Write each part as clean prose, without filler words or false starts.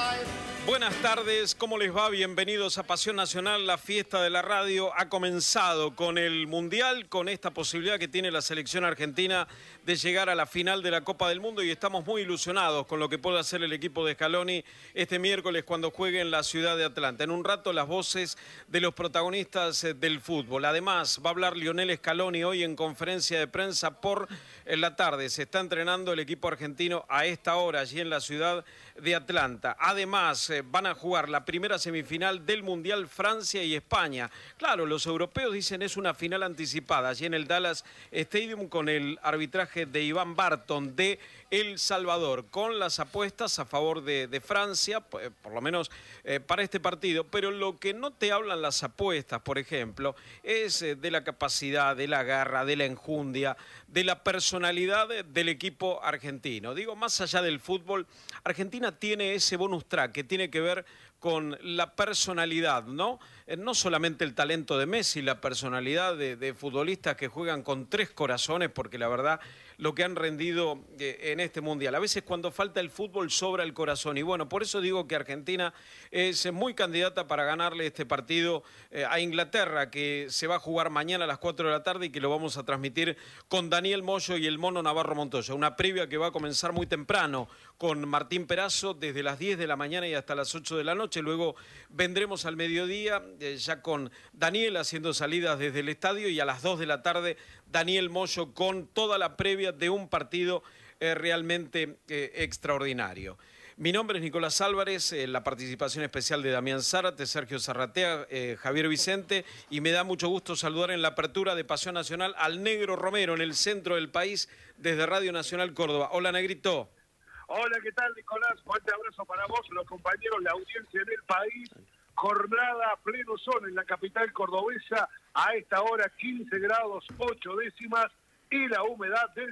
Buenas tardes, ¿cómo les va? Bienvenidos a Pasión Nacional, la fiesta de la radio ha comenzado con el Mundial, con esta posibilidad que tiene la selección argentina de llegar a la final de la Copa del Mundo y estamos muy ilusionados con lo que puede hacer el equipo de Scaloni este miércoles cuando juegue en la ciudad de Atlanta. En un rato las voces de los protagonistas del fútbol. Además va a hablar Lionel Scaloni hoy en conferencia de prensa por la tarde. Se está entrenando el equipo argentino a esta hora allí en la ciudad de Atlanta. Además van a jugar la primera semifinal del Mundial Francia y España. Claro, los europeos dicen es una final anticipada allí en el Dallas Stadium con el arbitraje de Iván Barton de El Salvador, con las apuestas a favor de Francia, por lo menos para este partido. Pero lo que no te hablan las apuestas, por ejemplo, es de la capacidad, de la garra, de la enjundia, de la personalidad del equipo argentino. Digo, más allá del fútbol, Argentina tiene ese bonus track que tiene que ver con la personalidad, ¿no? No solamente el talento de Messi, la personalidad de futbolistas que juegan con tres corazones, porque la verdad lo que han rendido en este Mundial. A veces cuando falta el fútbol sobra el corazón y bueno, por eso digo que Argentina es muy candidata para ganarle este partido a Inglaterra, que se va a jugar mañana a las 4 de la tarde y que lo vamos a transmitir con Daniel Moyo y el Mono Navarro Montoya. Una previa que va a comenzar muy temprano con Martín Perazo desde las 10 de la mañana y hasta las 8 de la noche. Luego vendremos al mediodía ya con Daniel haciendo salidas desde el estadio y a las 2 de la tarde Daniel Moyo con toda la previa de un partido realmente extraordinario. Mi nombre es Nicolás Álvarez, la participación especial de Damián Zárate, Sergio Zarratea, Javier Vicente, y me da mucho gusto saludar en la apertura de Pasión Nacional al Negro Romero en el centro del país desde Radio Nacional Córdoba. Hola, Negrito. Hola, ¿qué tal, Nicolás? Fuerte abrazo para vos, los compañeros, la audiencia en el país. Jornada a pleno sol en la capital cordobesa, a esta hora 15 grados 8 décimas y la humedad del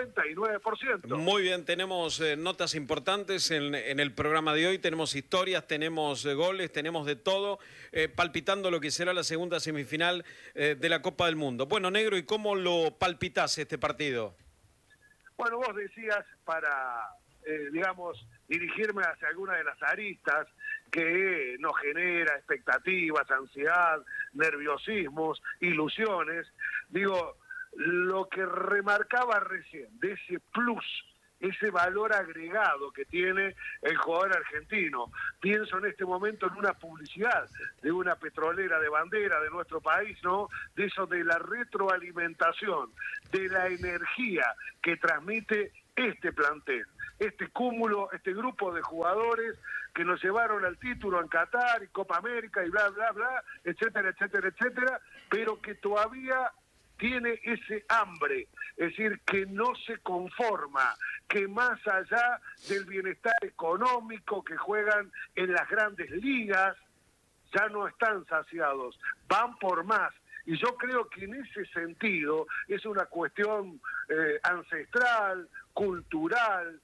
59%. Muy bien, tenemos notas importantes en el programa de hoy, tenemos historias, tenemos goles, tenemos de todo, palpitando lo que será la segunda semifinal de la Copa del Mundo. Bueno, Negro, ¿y cómo lo palpitás este partido? Bueno, vos decías para, digamos, dirigirme hacia alguna de las aristas que nos genera expectativas, ansiedad, nerviosismos, ilusiones. Digo, lo que remarcaba recién, de ese plus, ese valor agregado que tiene el jugador argentino. Pienso en este momento en una publicidad de una petrolera de bandera de nuestro país, ¿no? De eso de la retroalimentación, de la energía que transmite este plantel, este cúmulo, este grupo de jugadores que nos llevaron al título en Qatar y Copa América y bla, bla, bla, etcétera, etcétera, etcétera, pero que todavía tiene ese hambre, es decir, que no se conforma, que más allá del bienestar económico que juegan en las grandes ligas, ya no están saciados, van por más. Y yo creo que en ese sentido es una cuestión ancestral, cultural,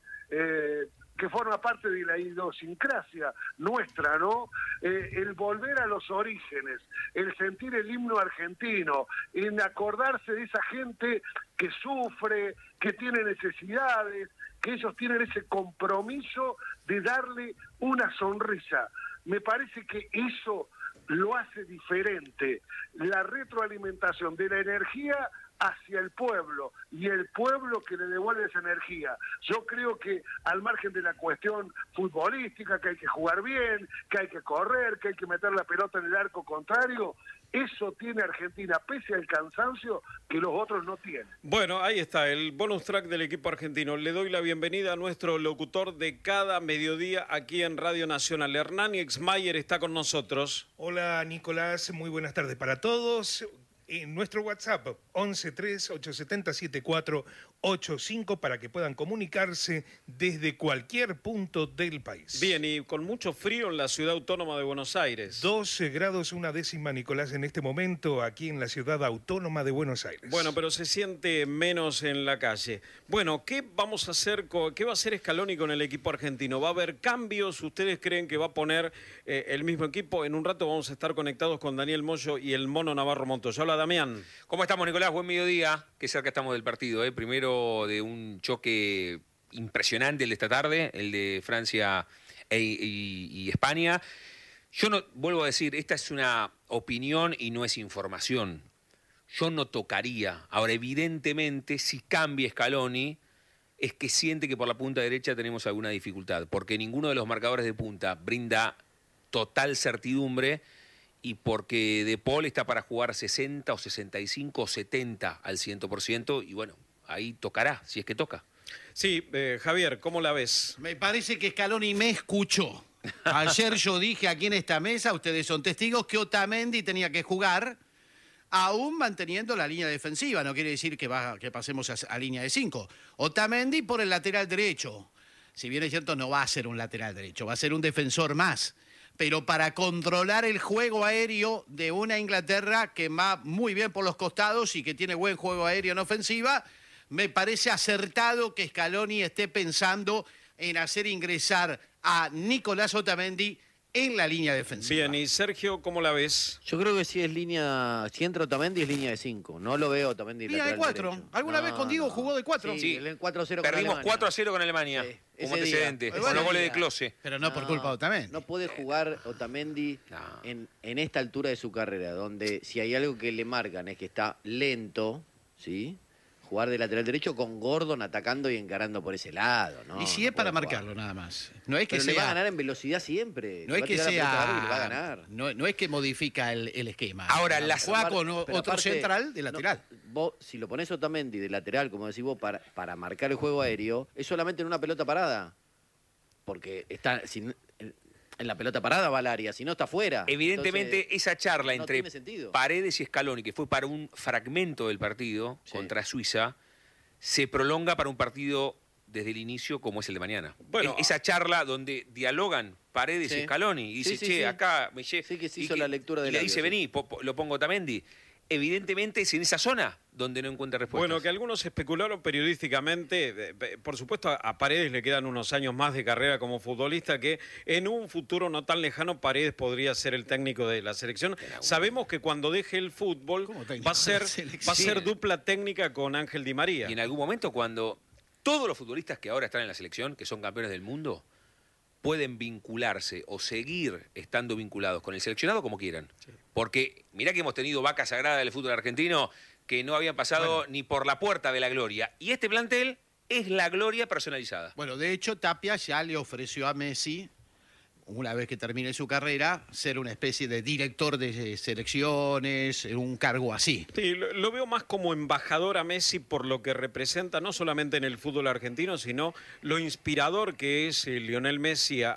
que forma parte de la idiosincrasia nuestra, ¿no? El volver a los orígenes, el sentir el himno argentino, en acordarse de esa gente que sufre, que tiene necesidades, que ellos tienen ese compromiso de darle una sonrisa. Me parece que eso lo hace diferente, la retroalimentación de la energía hacia el pueblo y el pueblo que le devuelve esa energía. Yo creo que al margen de la cuestión futbolística, que hay que jugar bien, que hay que correr, que hay que meter la pelota en el arco contrario, eso tiene Argentina, pese al cansancio que los otros no tienen. Bueno, ahí está, el bonus track del equipo argentino. Le doy la bienvenida a nuestro locutor de cada mediodía aquí en Radio Nacional. Hernán Exmayer está con nosotros. Hola, Nicolás, muy buenas tardes para todos. En nuestro WhatsApp 1138707485 para que puedan comunicarse desde cualquier punto del país. Bien, y con mucho frío en la ciudad autónoma de Buenos Aires. 12 grados 1 décima, Nicolás, en este momento aquí en la ciudad autónoma de Buenos Aires. Bueno, pero se siente menos en la calle. Bueno, ¿qué vamos a hacer? ¿Qué va a hacer Scaloni con el equipo argentino? ¿Va a haber cambios? ¿Ustedes creen que va a poner el mismo equipo? En un rato vamos a estar conectados con Daniel Moyo y el Mono Navarro Montoya. Hola, Damián. ¿Cómo estamos, Nicolás? Buen mediodía. Qué cerca estamos del partido, ¿eh? Primero de un choque impresionante el de esta tarde, el de Francia y España. Yo no, vuelvo a decir, esta es una opinión y no es información. Yo no tocaría. Ahora, evidentemente, si cambia Scaloni, es que siente que por la punta derecha tenemos alguna dificultad, porque ninguno de los marcadores de punta brinda total certidumbre y porque De Paul está para jugar 60 o 65 o 70 al 100%, y bueno, ahí tocará, si es que toca. Sí, Javier, ¿cómo la ves? Me parece que Scaloni me escuchó. Ayer yo dije aquí en esta mesa, ustedes son testigos, que Otamendi tenía que jugar aún manteniendo la línea defensiva. No quiere decir que pasemos a línea de 5. Otamendi por el lateral derecho. Si bien es cierto, no va a ser un lateral derecho, va a ser un defensor más. Pero para controlar el juego aéreo de una Inglaterra que va muy bien por los costados y que tiene buen juego aéreo en ofensiva, me parece acertado que Scaloni esté pensando en hacer ingresar a Nicolás Otamendi en la línea defensiva. Bien, y Sergio, ¿cómo la ves? Yo creo que si entra Otamendi es línea de 5. No lo veo Otamendi Línea de 4. ¿Alguna vez con Diego jugó de 4? Sí, el 4-0 Perdimos 4-0 con Alemania, Sí, como ese día. antecedente, Bueno, con los ese goles de día. Klose. Pero no por culpa de Otamendi. No puede jugar Otamendi en esta altura de su carrera, donde si hay algo que le marcan es que está lento, ¿sí? Jugar de lateral derecho con Gordon atacando y encarando por ese lado, ¿no? Y si No es para puede jugar. marcarlo nada más. No es que Pero le va a sea... ganar en velocidad siempre. No Le es va a que tirar la pelota larga y sea... le va a ganar. No es que modifica el esquema. Ahora, juega Aparte- con pero otro aparte, central de lateral. no, vos, si lo pones Otamendi de lateral, como decís vos, para marcar el juego aéreo, es solamente en una pelota parada. Porque está en la pelota parada va al área, si no está fuera. Evidentemente, Entonces, esa charla no entre tiene sentido. Paredes y Scaloni, que fue para un fragmento del partido Sí. contra Suiza, se prolonga para un partido desde el inicio como es el de mañana. Bueno, Esa charla donde dialogan Paredes Sí. y Scaloni y dice, Sí, sí, che, sí. acá Sí, que se y hizo la lectura del y le audio, dice, sí. vení, lo pongo Otamendi. Evidentemente es en esa zona donde no encuentra respuestas. Bueno, que algunos especularon periodísticamente, por supuesto a Paredes le quedan unos años más de carrera como futbolista, que en un futuro no tan lejano Paredes podría ser el técnico de la selección. Sabemos que cuando deje el fútbol ¿Cómo técnico va a ser, de la selección? va a ser dupla técnica con Ángel Di María. Y en algún momento cuando todos los futbolistas que ahora están en la selección, que son campeones del mundo, pueden vincularse o seguir estando vinculados con el seleccionado como quieran. Porque mirá que hemos tenido vacas sagradas del fútbol argentino que no habían pasado ni por la puerta de la gloria. Y este plantel es la gloria personalizada. Bueno, de hecho, Tapia ya le ofreció a Messi, una vez que termine su carrera, ser una especie de director de selecciones, un cargo así. Sí, lo veo más como embajador a Messi por lo que representa no solamente en el fútbol argentino, sino lo inspirador que es Lionel Messi a